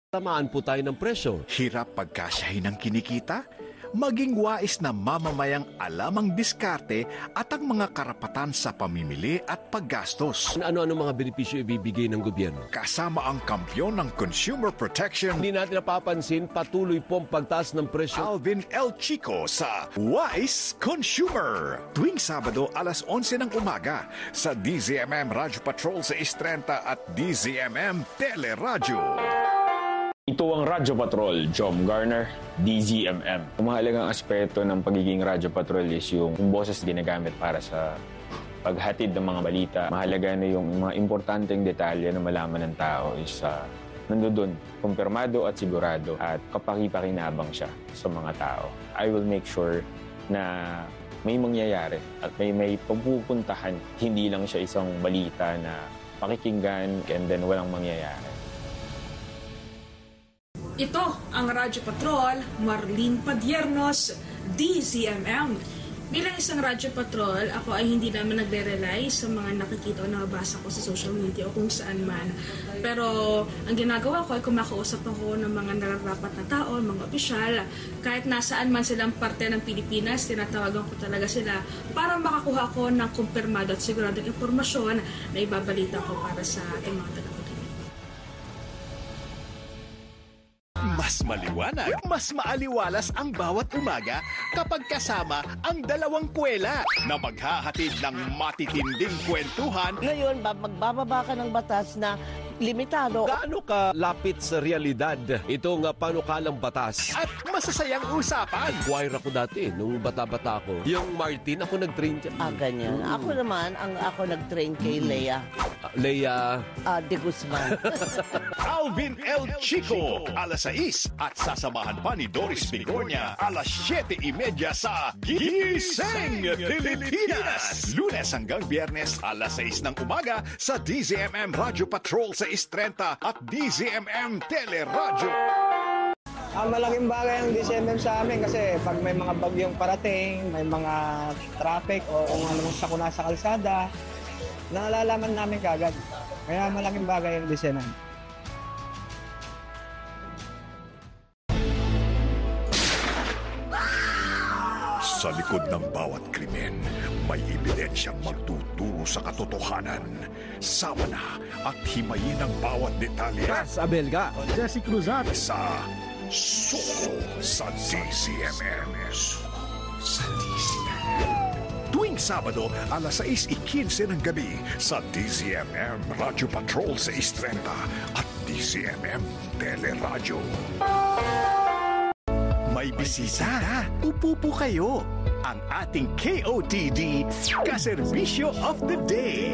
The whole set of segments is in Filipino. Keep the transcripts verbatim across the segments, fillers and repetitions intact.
Tamaan po tayo ng presyo. Hirap pagkasyahin ng kinikita? Maging wais na mamamayang alam ang diskarte at ang mga karapatan sa pamimili at paggastos. Ano-ano mga benepisyo ibibigay ng gobyerno? Kasama ang kampyon ng consumer protection, Hindi natin napapansin, patuloy po ang pagtaas ng presyo. Alvin L. Chico sa Wise Consumer. Tuwing Sabado alas onse ng umaga sa D Z M M Radyo Patrol sa Istrenta at D Z M M Teleradyo. Ito ang Radyo Patrol, Jom Garner, D Z M M. Ang mahalagang aspeto ng pagiging Radyo Patrol is yung boses ginagamit para sa paghatid ng mga balita. Mahalaga na yung mga importanteng detalye na malaman ng tao is uh, nandoon, kumpirmado at sigurado at kapaki-pakinabang siya sa mga tao. I will make sure na may mangyayari at may may pagpupuntahan. Hindi lang siya isang balita na pakikinggan and then walang mangyayari. Ito ang Radyo Patrol, Marlene Padiernos, D Z M M. Bilang isang Radyo Patrol, ako ay hindi naman nagre-rely sa mga nakikita o nabasa ko sa social media o kung saan man. Pero ang ginagawa ko ay kumakausap ako ng mga nararapat na tao, mga opisyal. Kahit nasaan man silang parte ng Pilipinas, tinatawagan ko talaga sila para makakuha ko ng kumpirmado at siguradong impormasyon na ibabalita ko para sa ating mga tagapakinig. Mas maliwanag, mas maaliwalas ang bawat umaga kapag kasama ang dalawang kwela na maghahatid ng matitinding kwentuhan. Ngayon, magbababa ka ng batas na limitado. Gaano ka lapit sa realidad itong uh, panukalang batas? At masasayang usapan. Choir ako dati, nung bata-bata ako. Yung Martin, ako nag-train dyan. Ah, ganyan. Mm. Ako naman, ang ako nag-train kay Lea. Uh, Lea. Uh, de Guzman. Alvin L. Chico, alas sais at sasamahan pa ni Doris Bigornia, alas siyete imedya sa Gising Pilipinas. Lunes hanggang Biyernes, alas sais ng umaga sa D Z M M Radyo Patrol sa Istrenta at D Z M M Teleradyo. Ah, malaking bagay ang D Z M M sa amin kasi pag may mga bagyong parating, may mga traffic o kung anong sakuna sa kalsada, nalalaman namin kagad. Kaya malaking bagay ang D Z M M. Sa likod ng bawat krimen, may ebidensyang magtuturo sa katotohanan. Sama na at himayin ang bawat detalye. Ras Abelga, Jesse Cruzat. Sa Suko sa D Z M M. Sa D Z M M. Tuwing Sabado, alas sais ikinse ng gabi sa D Z M M Radyo Patrol sa Istrenta at D Z M M Teleradyo. May bisita. Upo po kayo. Ang ating K O T D Kaserbisyo of the Day.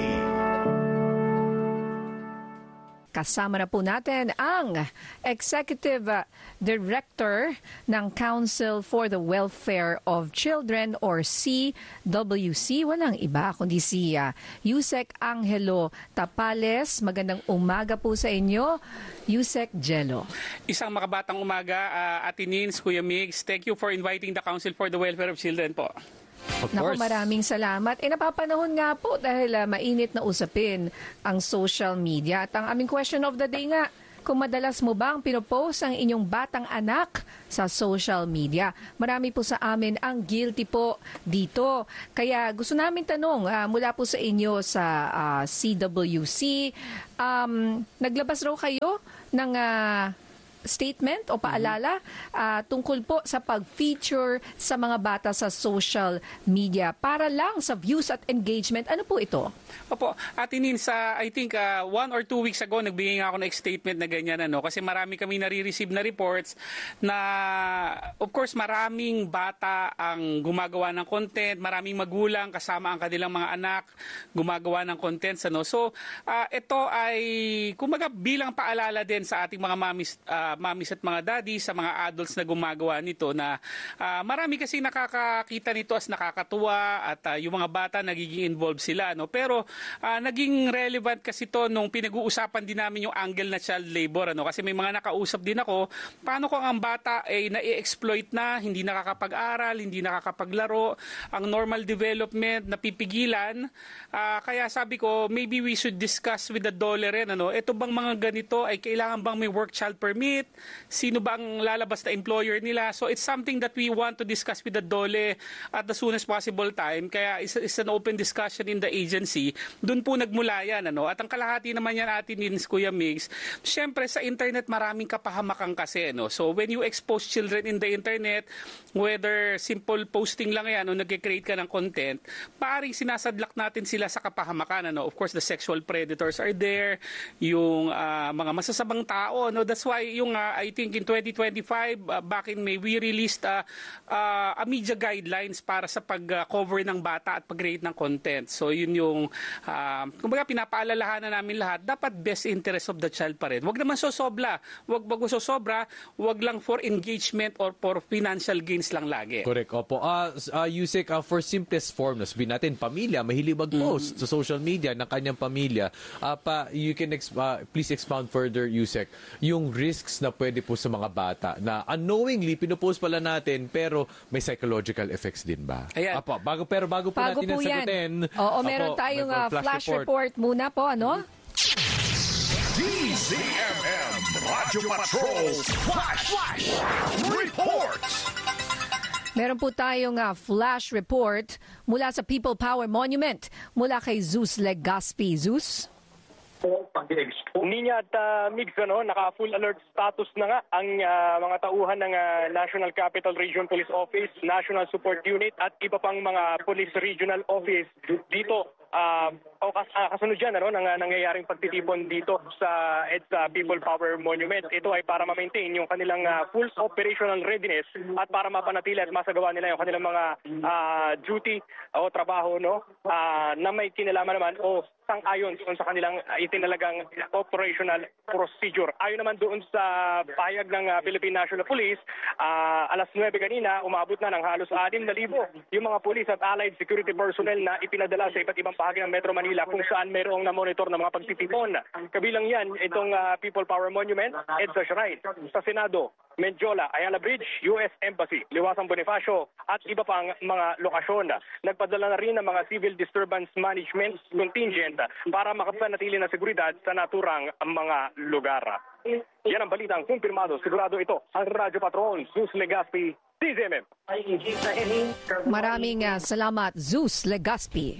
Kasama na po natin ang Executive Director ng Council for the Welfare of Children or C W C. Walang iba kundi si uh, Yusek Angelo Tapales. Magandang umaga po sa inyo, Yusek Jello. Isang makabatang umaga, uh, Ate Nins, Kuya Migs. Thank you for inviting the Council for the Welfare of Children po. Of Naku, course. Maraming salamat. E napapanahon nga po dahil uh, mainit na usapin ang social media. At ang aming question of the day nga, kung madalas mo bang pinopost ang inyong batang anak sa social media? Marami po sa amin ang guilty po dito. Kaya gusto namin tanong uh, mula po sa inyo sa uh, C W C, um, naglabas raw kayo ng Uh, statement o paalala uh, tungkol po sa pag-feature sa mga bata sa social media para lang sa views at engagement. Ano po ito? Opo, Ate Nins, uh, I think uh, one or two weeks ago, nagbigay nga ako ng statement na ganyan. Ano? Kasi marami kami nare-receive na reports na, of course, maraming bata ang gumagawa ng content, maraming magulang kasama ang kanilang mga anak gumagawa ng contents. Ano? So, uh, ito ay, kumaga, bilang paalala din sa ating mga mamis, uh, mamis at mga daddy, sa mga adults na gumagawa nito na uh, marami kasi nakakakita nito as nakakatuwa at uh, yung mga bata nagiging involved sila. No? Pero uh, naging relevant kasi to nung pinag-uusapan din namin yung angle na child labor. Ano? Kasi may mga nakausap din ako, paano kung ang bata ay na-exploit na, hindi nakakapag-aral, hindi nakakapaglaro, ang normal development napipigilan. Uh, kaya sabi ko, maybe we should discuss with the dollar rin. Ano? Ito bang mga ganito ay kailangan bang may work child permit? gamit, sino ba ang lalabas na employer nila. So it's something that we want to discuss with the DOLE at the soonest possible time. Kaya it's, it's an open discussion in the agency. Doon po nagmula yan. Ano? At ang kalahati naman yan atin din, Kuya Migs, syempre sa internet maraming kapahamakan kasi. No? So when you expose children in the internet, whether simple posting lang yan o nag-create ka ng content, paring sinasadlak natin sila sa kapahamakan. Ano? Of course, the sexual predators are there, yung uh, mga masasabang tao. No? That's why yung uh, I think in twenty twenty-five, uh, back in May, we released uh, uh, a media guidelines para sa pag-cover ng bata at pag-create ng content. So yun yung, uh, kumbaga pinapaalalahanan namin lahat, dapat best interest of the child pa rin. Huwag naman sosobra. Huwag bago sosobra, huwag lang for engagement or for financial gains lang lagi. Correct, opo. Uh, uh, Yusek, uh, for simplest form, sabihin natin, pamilya, mahilig mag-post mm. sa social media ng kanyang pamilya. Uh, pa, you can ex- uh, please expound further, Yusek, yung risks na pwede po sa mga bata na unknowingly pinopost pala natin pero may psychological effects din ba? Ayan. Apo, bago, pero bago po Bago natin po ang sagutin. Oo, meron apo, tayong may uh, flash, flash report. report muna po, ano? D Z M M Radyo Patrol Flash Flash Report. Meron po tayong uh, flash report mula sa People Power Monument mula kay Zeus Legaspi. Zeus? Ninya at uh, Migs, ano, naka-full alert status na nga ang uh, mga tauhan ng uh, National Capital Region Police Office, National Support Unit at iba pang mga Police Regional Office dito. Uh, o kas uh, kasunod dyan, ano, nang, nangyayaring pagtitipon dito sa EDSA People Power Monument. Ito ay para ma-maintain yung kanilang uh, full operational readiness at para mapanatili at masagawa nila yung kanilang mga uh, duty o trabaho, no, uh, na may kinalaman naman o sang-ayon doon sa kanilang uh, itinalagang operational procedure. Ayon naman doon sa pahayag ng uh, Philippine National Police, uh, alas nuwebe kanina, umabot na ng halos anim na libo yung mga police at allied security personnel na ipinadala sa iba't ibang bahagi ng Metro Manila kung saan mayroong na-monitor ng mga pagtitipon. Kabilang yan, itong uh, People Power Monument, EDSA Shrine, sa Senado, Mendiola, Ayala Bridge, U S Embassy, Liwasang Bonifacio at iba pang mga lokasyon. Nagpadala na rin ng mga Civil Disturbance Management Contingent para makapanatili ng seguridad sa naturang mga lugar. Yan ang balitang kumpirmado. Sigurado ito ang Radyo Patrol, Zeus Legaspi, D Z M M. Maraming uh, salamat, Zeus Legaspi.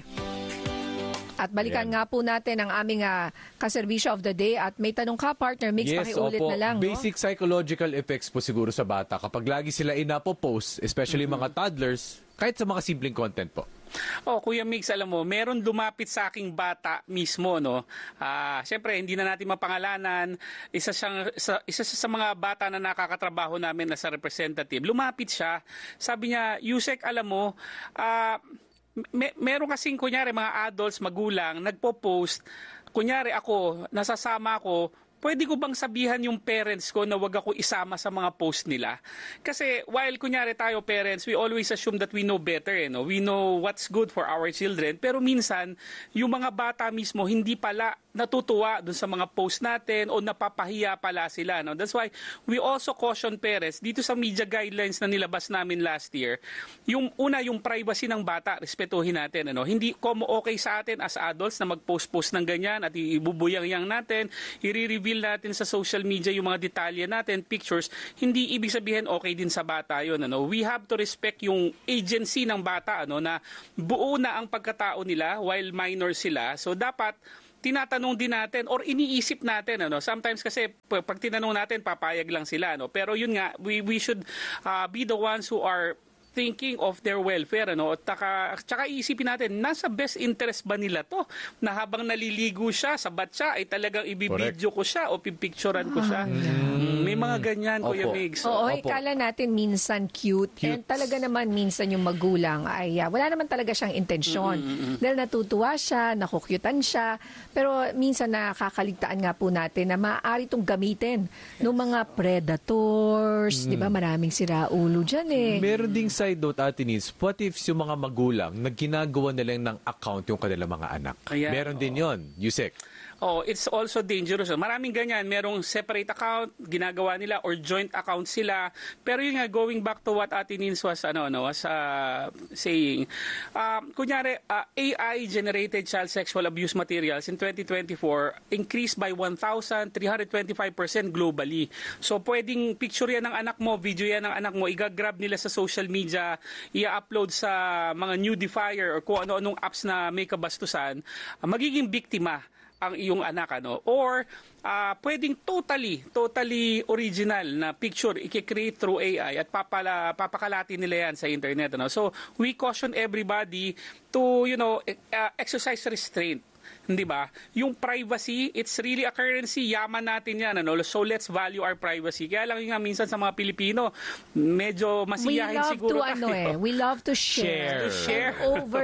At balikan Ayan. nga po natin ang aming uh, kaservisyo of the day at may tanong ka, partner Mix, yes, pakiulit opo. na lang. Basic no? psychological effects po siguro sa bata kapag lagi sila inapo-post, especially mm-hmm. mga toddlers, kahit sa mga simpleng content po. Oh, Kuya Mix, alam mo, meron lumapit sa aking bata mismo, no. Ah, uh, syempre hindi na natin mapangalanan. Isa siyang sa, isa siya sa mga bata na nakakatrabaho namin na sa representative. Lumapit siya. Sabi niya, Yusek, alam mo, ah uh, May, meron kasing kunyari mga adults, magulang, nagpo-post, kunyari ako, nasasama ako, pwede ko bang sabihan yung parents ko na wag ako isama sa mga post nila? Kasi while kunyari tayo parents, we always assume that we know better. Eh, no? We know what's good for our children. Pero minsan, yung mga bata mismo, hindi pala natutuwa dun sa mga post natin o napapahiya pala sila. No? That's why we also caution parents, dito sa media guidelines na nilabas namin last year, yung una, yung privacy ng bata, respetuhin natin. Ano? Hindi como okay sa atin as adults na mag-post-post ng ganyan at ibubuyang-yang natin, i-reveal natin sa social media yung mga detalye natin, pictures, hindi ibig sabihin okay din sa bata yun. Ano? We have to respect yung agency ng bata, ano, na buo na ang pagkatao nila while minor sila. So dapat tinatanong din natin or iniisip natin, ano, sometimes kasi pag tinanong natin papayag lang sila, no, pero yun nga, we we should uh, be the ones who are thinking of their welfare, ano, at taka, tsaka isipin natin, nasa best interest ba nila to na habang naliligo siya sa batsa ay talagang ibibidyo ko siya o pipicturean ko siya. Mm. May mga ganyan, Opo. Kuya Migs. Oo, Opo. ikala natin minsan cute, Cute. and talaga naman minsan yung magulang ay uh, wala naman talaga siyang intensyon. Mm-hmm. Dahil natutuwa siya, nakukyutan siya, pero minsan nakakaligtaan nga po natin na maaari itong gamitin ng mga predators, mm. di ba? Maraming siraulo dyan eh. Meron ding side note, Atinis, what if yung mga magulang na ginagawa nila ng account yung kanilang mga anak? Ayan, Meron din yon, Yusek. Oh, it's also dangerous. Maraming ganyan, merong separate account ginagawa nila or joint account sila. Pero yun nga, going back to what Ate Nins was ano no was uh, saying. Uh, kunyari, uh, A I generated child sexual abuse materials in twenty twenty-four increased by one thousand three hundred twenty-five percent globally. So pwedeng picture yan ng anak mo, video yan ng anak mo, igagrab nila sa social media, i-upload sa mga nudifier or kung ano-anong apps na may kabastusan, uh, magiging biktima ang iyong anak, ano, or uh, pwedeng totally totally original na picture i-create through A I at papala, papakalati nila yan sa internet, ano. So we caution everybody to, you know, uh, exercise restraint. Hindi ba? Yung privacy, it's really a currency. Yaman natin yan. Ano? So let's value our privacy. Kaya lang yung nga minsan sa mga Pilipino, medyo masiyahin siguro to, ano eh, we love to share. To share.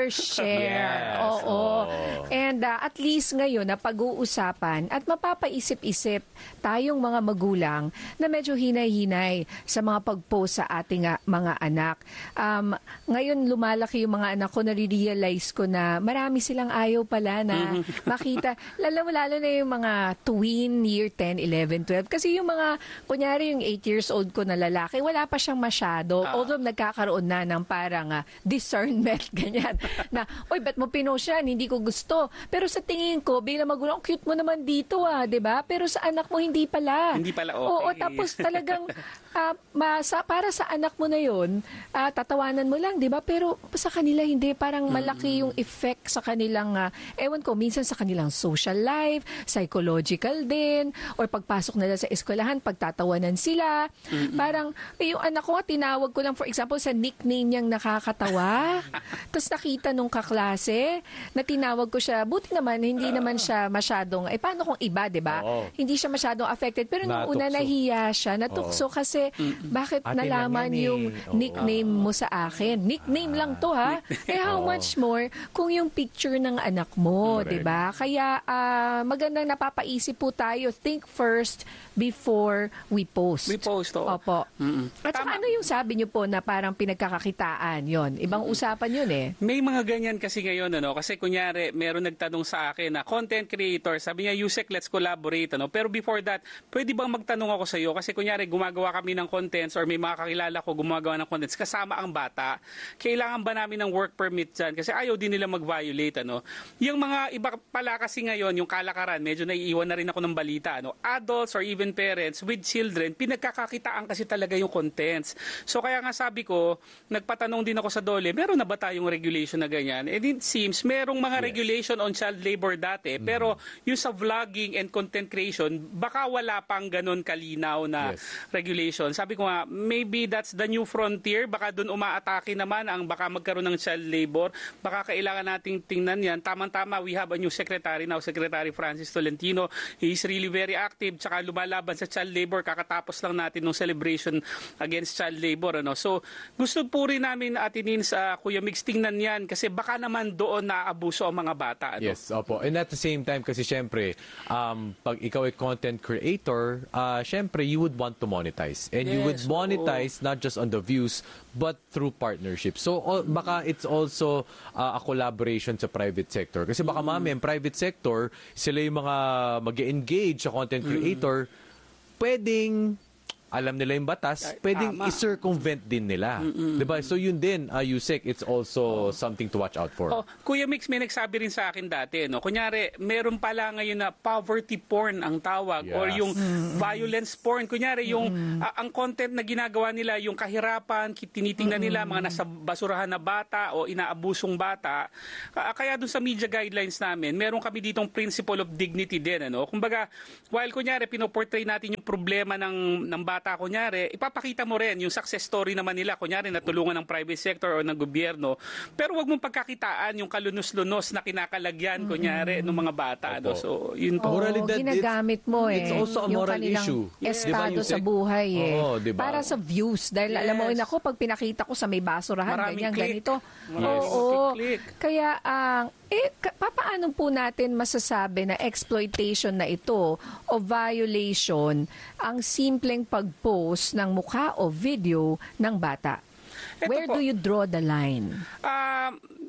Overshare. Yes. Oo. Oh. And uh, at least ngayon na pag-uusapan at mapapaisip-isip tayong mga magulang na medyo hinay-hinay sa mga pag-post sa ating uh, mga anak. Um, ngayon lumalaki yung mga anak ko, nare-realize ko na marami silang ayaw pala na makita, lalo-lalo na yung mga tween, year ten, eleven, twelve. Kasi yung mga, kunyari yung eight years old ko na lalaki, wala pa siyang masyado. Uh, although nagkakaroon na ng parang uh, discernment, ganyan. Na, oy, ba't mo pinost yan? Hindi ko gusto. Pero sa tingin ko, bilang magulang, cute mo naman dito ah, di ba? Pero sa anak mo, hindi pala. Hindi pala okay. Oo, tapos talagang, uh, masa, para sa anak mo na yun, uh, tatawanan mo lang, di ba? Pero sa kanila, hindi. Parang malaki yung effect sa kanilang, uh, ewan ko, minsan sa kanilang social life, psychological din, or pagpasok nila sa eskwelahan, pagtatawanan sila. Mm-hmm. Parang, eh, yung anak ko, tinawag ko lang, for example, sa nickname niyang nakakatawa. Tapos nakita nung kaklase, na tinawag ko siya, buti naman, hindi uh, naman siya masyadong, eh paano kung iba, di ba? Oh. Hindi siya masyadong affected. Pero nung una, nahiya siya, natukso oh. kasi, mm-hmm. bakit Ate nalaman yung oh. nickname mo sa akin? Nickname ah. lang to, ha? Eh, how oh. much more kung yung picture ng anak mo, di ba? Kaya uh, magandang napapaisip po tayo. Think first before we post. We post, oh. Opo. Mm-mm. At saka ano yung sabi niyo po na parang pinagkakakitaan yon? Ibang mm-mm. usapan yun eh. May mga ganyan kasi ngayon, ano? Kasi kunyari, meron nagtanong sa akin na content creator, sabi niya, Yusek, let's collaborate. Ano? Pero before that, pwede bang magtanong ako sa iyo? Kasi kunyari, gumagawa kami ng contents or may mga kakilala ko gumagawa ng contents kasama ang bata. Kailangan ba namin ng work permit dyan? Kasi ayaw din nila mag-violate. Ano? Yung mga iba pala kasi ngayon, yung kalakaran, medyo naiiwan na rin ako ng balita. Ano? Adults or even parents with children, pinagkakakitaan kasi talaga yung contents. So kaya nga sabi ko, nagpatanong din ako sa DOLE, meron na ba tayong regulation na ganyan? And it seems, merong mga yes. regulation on child labor dati, mm-hmm. pero yung sa vlogging and content creation, baka wala pang ganun kalinaw na yes. regulation. Sabi ko nga, maybe that's the new frontier, baka dun umaatake naman ang baka magkaroon ng child labor, baka kailangan nating tingnan yan. Tamang-tama, we have a new secretary now, Secretary Francis Tolentino. He is really very active, tsaka lumalaban sa child labor. Kakatapos lang natin ng celebration against child labor. Ano? So, gusto po rin namin atinin sa Kuya Mix, tingnan yan kasi baka naman doon naaabuso ang mga bata. Ano? Yes, opo. And at the same time, kasi syempre, um, pag ikaw ay content creator, uh, syempre, you would want to monetize. And yes, you would monetize oo. Not just on the views, but through partnerships. So, all, baka it's also uh, a collaboration sa private sector. Kasi baka mm-hmm. mami, ang private sector, sila yung mga mag-engage sa content creator, mm-hmm. pwedeng alam nila yung batas, pwedeng Tama. i-circumvent din nila. Mm-mm. Diba? So yun din, uh, Yusek, it's also oh. something to watch out for. Oh, Kuya Mix, may nagsabi rin sa akin dati, no? Kunyari, meron pala ngayon na poverty porn ang tawag yes. or yung mm-hmm. violence porn. Kunyari, yung mm-hmm. uh, ang content na ginagawa nila, yung kahirapan, tinitingnan mm-hmm. nila mga nasa basurahan na bata o inaabusong bata. Uh, kaya dun sa media guidelines namin, meron kami ditong principle of dignity din. Ano? Kumbaga, while kunyari, pinoportray natin yung problema ng, ng bata, kunyari, ipapakita mo rin yung success story naman nila, kunyari natulungan ng private sector o ng gobyerno, pero wag mong pagkakitaan yung kalunos-lunos na kinakalagyan, kunyari, ng mga bata. No? So, yun po. Oh, ginagamit mo eh. It's also a moral issue. Yes. Estado diba, sa buhay eh. Oh, diba? Para sa views. Dahil yes. alam mo, ako, pag pinakita ko sa may basurahan, ganyan, ganito. Yes. Oo. Kaya, ang uh, Eh, papaano po natin masasabi na exploitation na ito o violation ang simpleng pag-post ng mukha o video ng bata? Ito Where po, do you draw the line? Uh,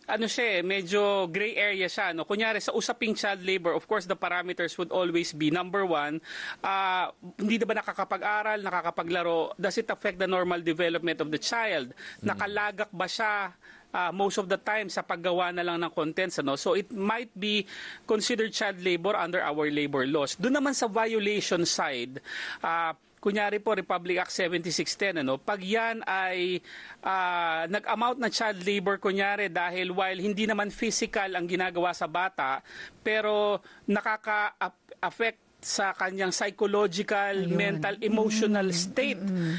ano siya eh, medyo gray area siya. No? Kunyari, sa usaping child labor, of course, the parameters would always be, number one, uh, hindi na ba nakakapag-aral, nakakapaglaro? Does it affect the normal development of the child? Nakalagak ba siya Uh, most of the time sa paggawa na lang ng contents, ano? So it might be considered child labor under our labor laws. Doon naman sa violation side, uh, kunyari po Republic Act seventy-six ten, ano, pag yan ay uh, nag-amount na child labor kunyari dahil while hindi naman physical ang ginagawa sa bata, pero nakaka-affect sa kanyang psychological, Ayun. mental, emotional state,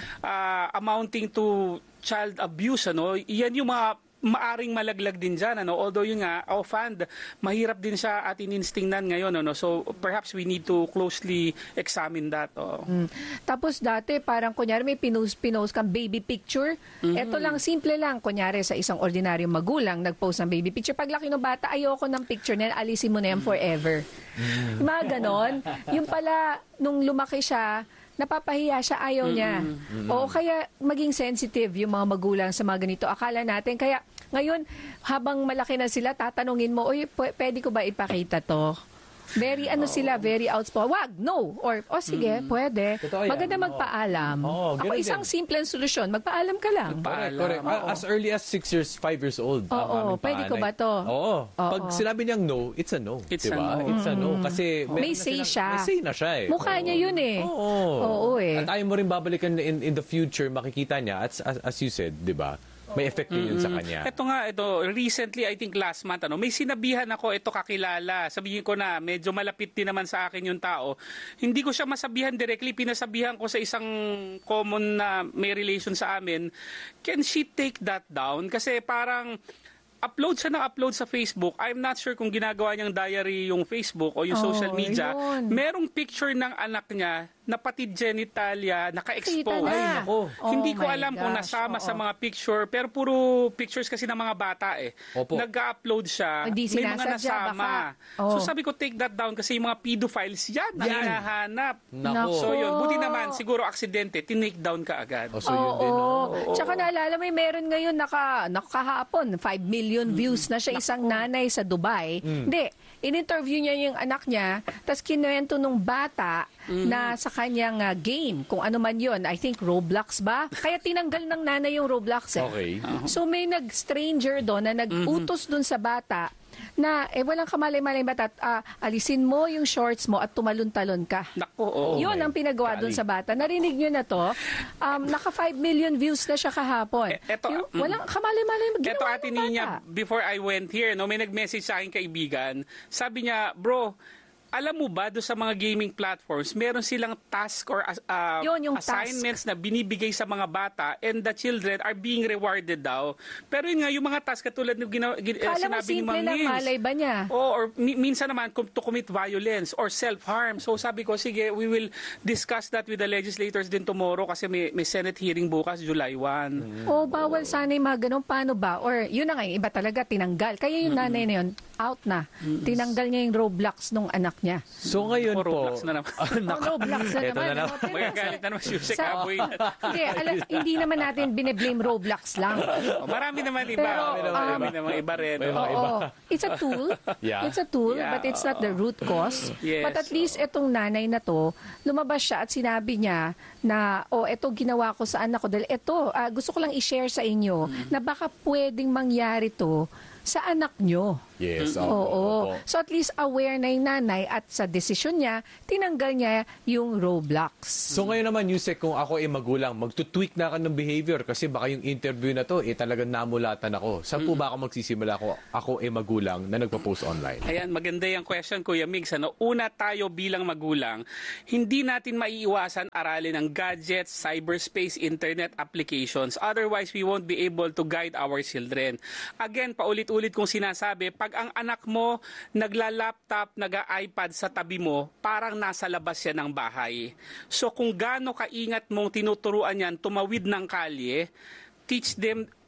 uh, amounting to child abuse, ano, yan yung mga maaring malaglag din dyan, ano? Although yun nga, offhand, mahirap din siya atin instingnan ngayon, ano? So perhaps we need to closely examine that. Oh. Mm. Tapos dati, parang kunyari may pinost-pinost kang baby picture. Mm-hmm. Ito lang, simple lang. Kunyari sa isang ordinaryong magulang, nag-post ng baby picture. Pag laki ng bata, ayoko ng picture na yan, alisin mo na yan forever. Mm-hmm. Mga ganon. Yung pala, nung lumaki siya, napapahiya siya, ayaw niya. Mm-hmm. O kaya maging sensitive yung mga magulang sa mga ganito. Akala natin, kaya ngayon, habang malaki na sila, tatanungin mo, oy, p- pwede ko ba ipakita to? Very, ano sila, very outspoken. Wag, no. Or, o oh, sige, mm. pwede. Maganda magpaalam. Oh, Ako, isang din. simple solusyon, magpaalam ka lang. Magpaalam. Correct, correct. As early as six years, five years old. Oo, oh, oh, pwede ko ba to? Oo. Oh, Pag oh. sinabi niyang no, it's a no. It's diba? a no. It's a no. Kasi may say silang, siya. May say na siya eh. Mukha niya yun eh. Oo. Oo eh. At ayaw mo rin babalikan in, in the future, makikita niya, as, as, as you said, di ba? May effect yun sa kanya. Ito nga, ito, recently, I think last month, ano, may sinabihan ako, ito kakilala. Sabihin ko na, medyo malapit din naman sa akin yung tao. Hindi ko siya masabihan directly, pinasabihan ko sa isang common na may relation sa amin. Can she take that down? Kasi parang, upload siya ng upload sa Facebook. I'm not sure kung ginagawa niyang diary yung Facebook o yung oh, social media. Yun. Merong picture ng anak niya na pati genitalia naka-expose. Ay, oh. Hindi oh ko alam gosh. kung nasama oh, sa mga picture, pero puro pictures kasi ng mga bata eh. Opo. Nag-upload siya, Hindi may mga sinasadya, nasama. baka. Oh. So sabi ko, take that down kasi yung mga pedophiles yan, ang Yan. hinahanap. Nako. So yun, buti naman, siguro aksidente, tinake down ka agad. Oh, so yun Oo. din. No? Oo. Tsaka naalala mo, meron ngayon naka, nakahapon, five million views na siya, isang nanay sa Dubai. Mm. Hindi, in-interview niya yung anak niya, tapos kinuwento nung bata mm. na sa kanyang uh, game, kung ano man yun, I think Roblox ba? Kaya tinanggal ng nanay yung Roblox eh. Okay. Uh-huh. So may nag-stranger doon na nag-utos doon sa bata na eh walang kamalay-malay bata, uh, alisin mo yung shorts mo at tumalon-talon ka. Naku, oh, yun ang pinagawa doon sa bata. Narinig nyo na to, um, naka five million views na siya kahapon. E, eto, yung, mm, walang kamalay-malay ginawa Ito ate ng bata. niya, before I went here, no, may nag-message sa akin kaibigan. Sabi niya, bro, alam mo ba, doon sa mga gaming platforms, meron silang task or uh, Yun, yung assignments task na binibigay sa mga bata and the children are being rewarded daw. Pero yun nga, yung mga task katulad ng gina- gina- Kala mo sinabi ni simple Mang lang, Nils. malay ba niya? Oo, or mi- minsan naman to commit violence or self-harm. So sabi ko, sige, we will discuss that with the legislators din tomorrow kasi may, may Senate hearing bukas, July first. Mm. O, bawal sana yung mga ganun. Paano ba? Or yun na nga, yung iba talaga, tinanggal. Kaya yung mm-hmm. nanay na yun, out na. Mm-hmm. Tinanggal niya yung Roblox nung anak niya. So ngayon o, po, Roblox na naman. oh, Roblox na Ito naman. na naman. Pero Magagalit na naman si Yusek Sa- Aboy. hindi, ala- hindi naman natin bine-blame Roblox lang. Oh, marami naman iba. Pero, marami naman, um, marami naman iba rin. may mga Oo. iba. It's a tool. Yeah. It's a tool, Yeah. but it's not the root cause. Yes. But at least itong nanay na to, lumabas siya at sinabi niya na, oh, ito ginawa ko sa anak ko. Dahil ito, ah, gusto ko lang i-share sa inyo Mm-hmm. na baka pwedeng mangyari to sa anak nyo. Yes, Oo. opo, opo. So at least aware na yung nanay at sa desisyon niya, tinanggal niya yung Roblox. So ngayon naman, Yusek, kung ako ay magulang, magtutweak na ako ng behavior kasi baka yung interview na to, eh talagang namulatan ako. Saan po ba ako magsisimula ko? Ako ay magulang na nagpa-post online. Ayan, maganda yung question, Kuya Migs. Ano? Una tayo bilang magulang, hindi natin maiiwasan aralin ng gadgets, cyberspace, internet applications. Otherwise, we won't be able to guide our children. Again, paulit-ulit kong sinasabi, pag ang anak mo nagla-laptop, nag-iPad sa tabi mo, parang nasa labas yan ng bahay. So kung gaano kaingat mong tinuturuan yan tumawid ng kalye, teach them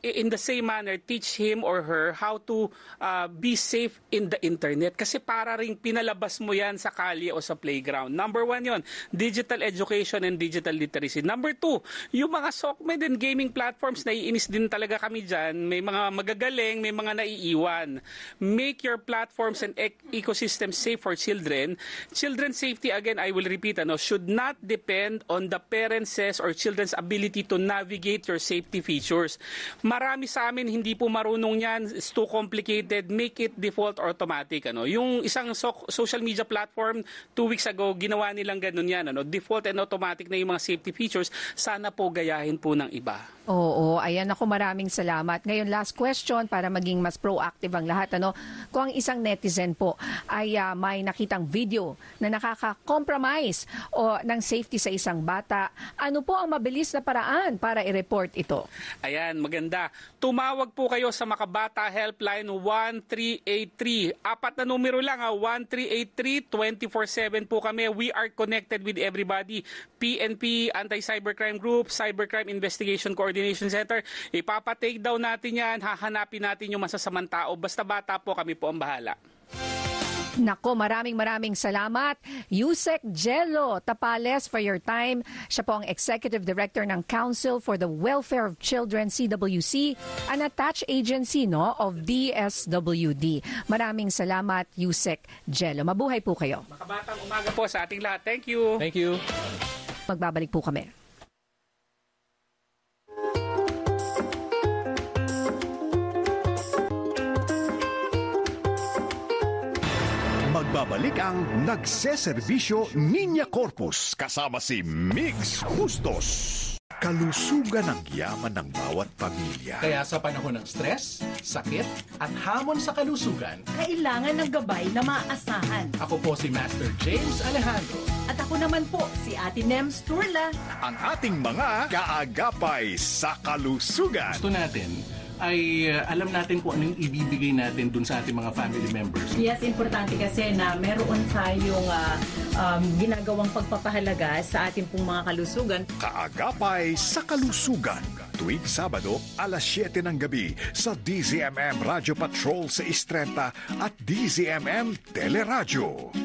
in the same manner, teach him or her how to uh, be safe in the internet. Kasi para ring pinalabas mo yan sa kalye o sa playground. Number one yon, digital education and digital literacy. Number two, yung mga SOCMED and gaming platforms, naiinis din talaga kami dyan. May mga magagaling, may mga naiiwan. Make your platforms and ec- ecosystem safe for children. Children's safety, again, I will repeat, ano, should not depend on the parents' or children's ability to navigate your safety features. Marami sa amin hindi po marunong yan. It's too complicated. Make it default or automatic. Ano. Yung isang so- social media platform, two weeks ago, ginawa nilang ganun yan. Ano. Default and automatic na yung mga safety features. Sana po gayahin po ng iba. Oo, ayan ako, maraming salamat. Ngayon, last question para maging mas proactive ang lahat. Ano? Kung ang isang netizen po ay uh, may nakitang video na nakaka-compromise o ng safety sa isang bata, ano po ang mabilis na paraan para i-report ito? Ayan, maganda. Tumawag po kayo sa Makabata Helpline one three eight three. Apat na numero lang, ha? one three eight three, two four seven po kami. We are connected with everybody. P N P, Anti-Cybercrime Group, Cybercrime Investigation Coordination Center. Ipapa-take down natin yan. Hahanapin natin yung masasamang tao. Basta bata po, kami po ang bahala. Nako, maraming maraming salamat. Yusek Jello Tapales for your time. Siya po ang Executive Director ng Council for the Welfare of Children, C W C, an attached agency no, of D S W D. Maraming salamat, Yusek Jello. Mabuhay po kayo. Makabatang umaga po sa ating lahat. Thank you. Thank you. Magbabalik po kami. Magbabalik ang nagseserbisyo Niña Corpus kasama si Migs Bustos. Kalusugan ang yaman ng bawat pamilya. Kaya sa panahon ng stress, sakit, at hamon sa kalusugan, kailangan ng gabay na maaasahan. Ako po si Master James Alejandro. At ako naman po si Ate Nems Turla. Ang ating mga kaagapay sa kalusugan. Gusto natin ay uh, alam natin kung anong ibibigay natin dun sa ating mga family members. Yes, importante kasi na meron tayong uh, um, ginagawang pagpapahalaga sa ating pong mga kalusugan. Kaagapay sa kalusugan. Tuwing Sabado, alas siyete ng gabi sa D Z M M Radio Patrol sa Istrenta at D Z M M Teleradyo.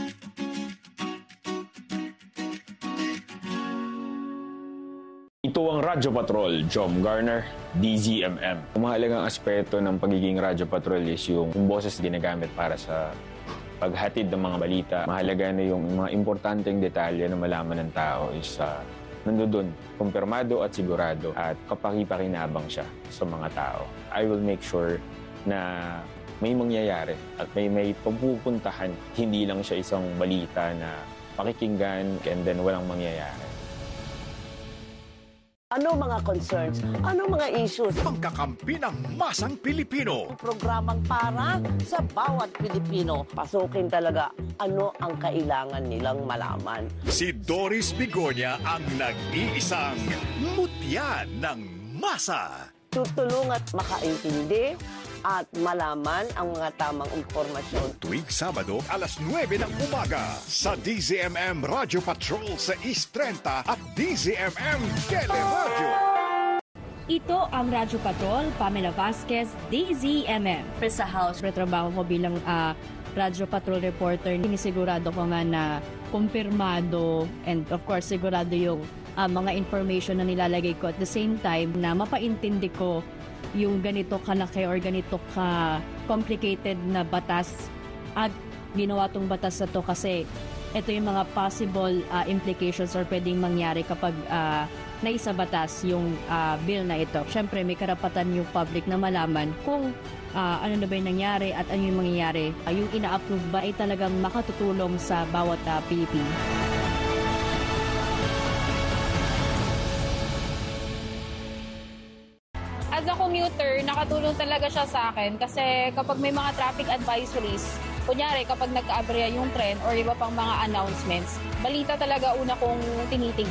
Ito ang Radyo Patrol, Jom Garner, D Z M M. Ang mahalagang aspeto ng pagiging Radyo Patrol is yung, yung boses ginagamit para sa paghatid ng mga balita. Mahalaga na yung mga importanteng detalye na malaman ng tao is uh, nandoon, kumpirmado at sigurado at kapakipakinabang siya sa mga tao. I will make sure na may mangyayari at may may pagpupuntahan. Hindi lang siya isang balita na pakikinggan and then walang mangyayari. Ano mga concerns? Ano mga issues? Pangkakampi ng masang Pilipino. Programang para sa bawat Pilipino. Pasukin talaga ano ang kailangan nilang malaman. Si Doris Bigonya ang nag-iisang mutya ng masa. Tutulong at makaintindi at malaman ang mga tamang impormasyon. Tuwing Sabado, alas nuwebe ng umaga sa D Z M M Radio Patrol sa Istrenta at D Z M M Teleradyo. Ito ang Radyo Patrol, Pamela Vasquez, D Z M M. Sa house, retrabaho ko bilang uh, Radyo Patrol reporter. Sinisigurado ko nga na kumpirmado and of course sigurado yung uh, mga information na nilalagay ko. At the same time na mapaintindi ko yung ganito kalaki or ganito ka complicated na batas at ginawa tong batas na to kasi ito yung mga possible uh, implications or pwedeng mangyari kapag uh, naisa batas yung uh, bill na ito. Siyempre may karapatan yung public na malaman kung uh, ano na ba yung nangyari at ano yung mangyayari. Uh, yung ina-approve ba ay talagang makatutulong sa bawat uh, Pilipino. As a commuter, nakatulong talaga siya sa akin kasi kapag may mga traffic advisories, kunyari kapag nagka-aberya yung tren or iba pang mga announcements, balita talaga una kong tinitingnan.